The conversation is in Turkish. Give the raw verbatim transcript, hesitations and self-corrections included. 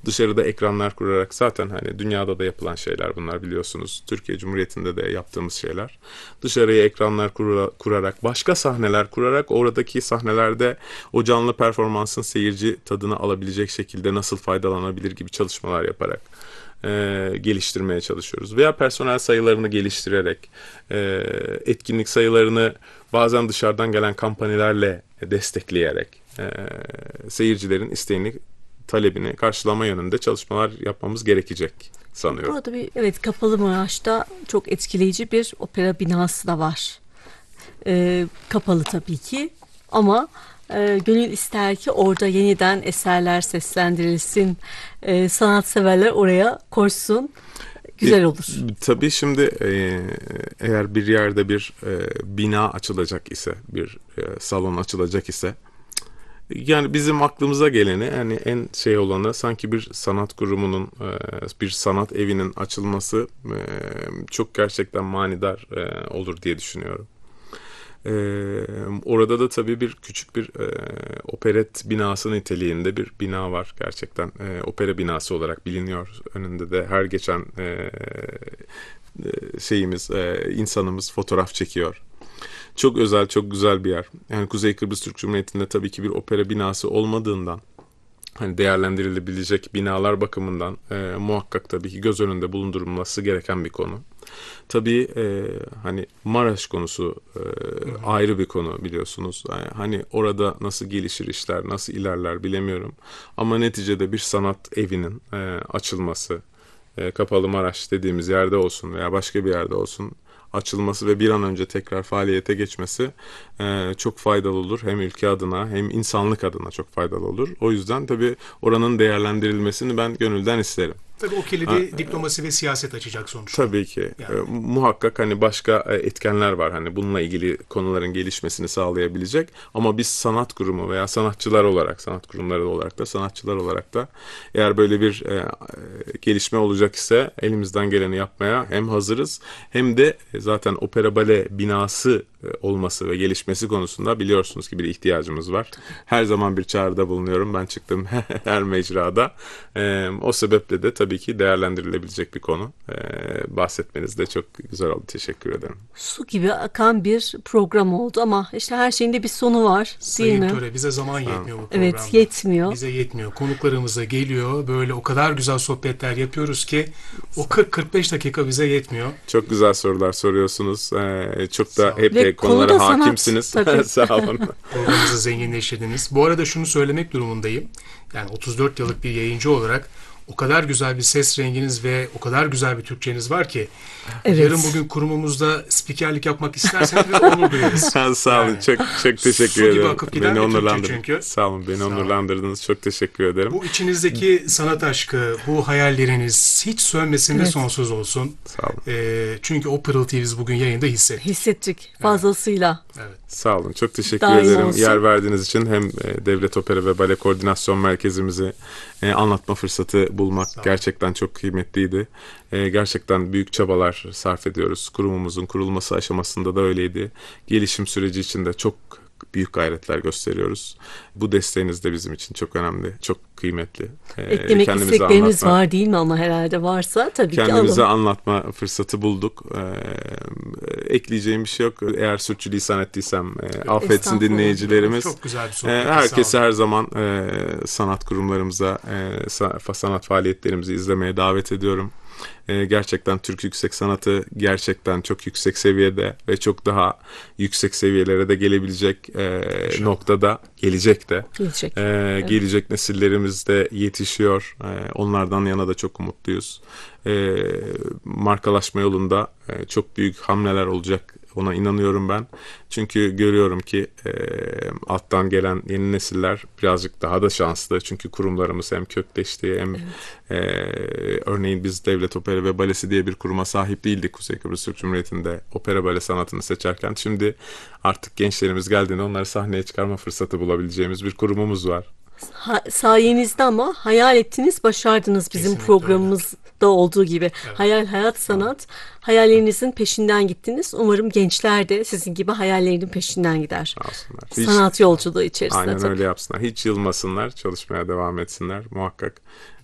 Dışarıda ekranlar kurarak, zaten hani dünyada da yapılan şeyler bunlar, biliyorsunuz. Türkiye Cumhuriyeti'nde de yaptığımız şeyler. Dışarıya ekranlar kura, kurarak, başka sahneler kurarak, oradaki sahnelerde o canlı performansın seyirci tadını alabilecek şekilde nasıl faydalanabilir gibi çalışmalar yaparak e, geliştirmeye çalışıyoruz. Veya personel sayılarını geliştirerek, e, etkinlik sayılarını bazen dışarıdan gelen kampanyalarla destekleyerek e, seyircilerin isteğini, talebini karşılama yönünde çalışmalar yapmamız gerekecek sanıyorum. Burada bir, evet, Kapalımaraş'ta çok etkileyici bir opera binası da var. Ee, kapalı tabii ki ama e, gönül ister ki orada yeniden eserler seslendirilsin, e, sanatseverler oraya koşsun, güzel E, olur. tabii şimdi e, eğer bir yerde bir e, bina açılacak ise, bir e, salon açılacak ise, yani bizim aklımıza geleni, yani en şey olanı, sanki bir sanat kurumunun, e, bir sanat evinin açılması e, çok gerçekten manidar e, olur diye düşünüyorum. E, orada da tabii bir küçük bir e, operet binası niteliğinde bir bina var gerçekten. E, opera binası olarak biliniyor. Önünde de her geçen e, e, şeyimiz, e, insanımız fotoğraf çekiyor. Çok özel, çok güzel bir yer. Yani Kuzey Kıbrıs Türk Cumhuriyeti'nde tabii ki bir opera binası olmadığından, hani değerlendirilebilecek binalar bakımından e, muhakkak tabii ki göz önünde bulundurulması gereken bir konu. Tabii e, hani Maraş konusu e, ayrı bir konu, biliyorsunuz. Yani hani orada nasıl gelişir işler, nasıl ilerler bilemiyorum. Ama neticede bir sanat evinin e, açılması, e, Kapalı Maraş dediğimiz yerde olsun veya başka bir yerde olsun, açılması ve bir an önce tekrar faaliyete geçmesi e, çok faydalı olur. Hem ülke adına hem insanlık adına çok faydalı olur. O yüzden tabii oranın değerlendirilmesini ben gönülden isterim. Tabii o Ha, kilidi diplomasi ve siyaset açacak sonuçta. tabii ki. E, Yani. muhakkak hani başka e, etkenler var. Hani bununla ilgili konuların gelişmesini sağlayabilecek. Ama biz sanat kurumu veya sanatçılar olarak, sanat kurumları olarak da, sanatçılar olarak da, eğer böyle bir e, e, gelişme olacak ise elimizden geleni yapmaya hem hazırız, hem de zaten opera bale binası e, olması ve gelişmesi konusunda biliyorsunuz ki bir ihtiyacımız var. Her zaman bir çağrıda bulunuyorum. Ben çıktım her mecrada. E, o sebeple de tabii ki değerlendirilebilecek bir konu. Ee, bahsetmeniz de çok güzel oldu. Teşekkür ederim. Su gibi akan bir program oldu ama işte her şeyin de bir sonu var, değil Sayın mi? Töre, bize zaman yetmiyor bu programda. Evet, yetmiyor. Bize yetmiyor. Konuklarımıza geliyor. Böyle o kadar güzel sohbetler yapıyoruz ki o kırk kırk beş dakika bize yetmiyor. Çok güzel sorular soruyorsunuz. Ee, çok Sağ da olun. hep Ve de konu konulara da sanat, hakimsiniz. tabii. Sağ olun. Programımızı zenginleştirdiniz. Bu arada şunu söylemek durumundayım. Yani otuz dört yıllık bir yayıncı olarak o kadar güzel bir ses renginiz ve o kadar güzel bir Türkçeniz var ki Evet. yarın bugün kurumumuzda spikerlik yapmak isterseniz biz onur duyarız. Sağ olun. Yani. Çok çok teşekkür Su gibi ederim. akıp giden Beni bir Türkçe onurlandırdınız. çünkü. Sağ olun. Beni Sağ olun. onurlandırdınız. Çok teşekkür ederim. Bu içinizdeki sanat aşkı, bu hayalleriniz hiç sönmesin ve Evet. sonsuz olsun. Sağ olun. Ee, çünkü o pırıltıyı biz bugün yayında hissettik. Hissettik fazlasıyla. Evet. Sağ olun. Çok teşekkür Daim ederim. olsun. Yer verdiğiniz için, hem e, Devlet Opera ve Bale Koordinasyon Merkezimizi e, anlatma fırsatı bulmak Sağ olun. gerçekten çok kıymetliydi. E, gerçekten büyük çabalar sarf ediyoruz. Kurumumuzun kurulması aşamasında da öyleydi. Gelişim süreci içinde çok büyük gayretler gösteriyoruz. Bu desteğiniz de bizim için çok önemli, çok kıymetli. E, Eklemek kendimizi istekleriniz anlatma- var değil mi, ama herhalde varsa tabii ki Kendimize alın. anlatma fırsatı bulduk. Ee, ekleyeceğim bir şey yok. Eğer sürçülisan ettiysem e, affetsin Estağfurullah. dinleyicilerimiz. Çok güzel bir Ee, sohbet. herkese her zaman e, sanat kurumlarımıza, e, sa- sanat faaliyetlerimizi izlemeye davet ediyorum. E, gerçekten Türk yüksek sanatı gerçekten çok yüksek seviyede ve çok daha yüksek seviyelere de gelebilecek e, noktada, gelecek de. Gelecek. Ee, gelecek nesillerimiz de yetişiyor. Ee, onlardan yana da çok umutluyuz. Ee, markalaşma yolunda e, çok büyük hamleler olacak. Ona inanıyorum ben. Çünkü görüyorum ki e, alttan gelen yeni nesiller birazcık daha da şanslı. Çünkü kurumlarımız hem kökleşti hem e, örneğin biz Devlet Opera ve Balesi diye bir kuruma sahip değildik Kuzey Kıbrıs Türk Cumhuriyeti'nde opera bale sanatını seçerken. Şimdi artık gençlerimiz geldiğinde onları sahneye çıkarma fırsatı bulabileceğimiz bir kurumumuz var. Ha, sayenizde ama hayal ettiniz, başardınız, bizim Kesinlikle programımızda olduğu gibi. Hayal, hayat, sanat. Hayallerinizin peşinden gittiniz. Umarım gençler de sizin gibi hayallerinin peşinden gider. Sağ olsunlar. Hiç- Sanat yolculuğu içerisinde Aynen tabii. öyle yapsınlar. Hiç yılmasınlar, çalışmaya devam etsinler muhakkak.